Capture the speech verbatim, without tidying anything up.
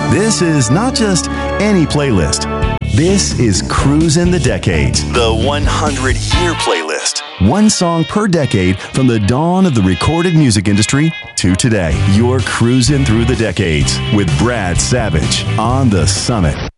This is not just any playlist. This is Cruisin' the Decades, the one hundred year playlist. One song per decade from the dawn of the recorded music industry to today. You're cruising through the decades with Brad Savage on The Summit.